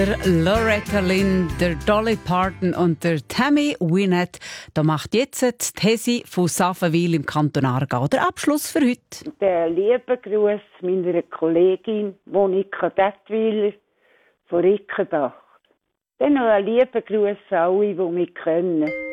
Der Loretta Lynn, der Dolly Parton und der Tammy Wynette. Da macht jetzt die Hesi von Saffenwil im Kanton Aargau der Abschluss für heute. Der liebe Gruß meiner Kollegin Monika Dettwiler von Rickendach. Dann noch einen lieben Gruß an alle, die mich kennen.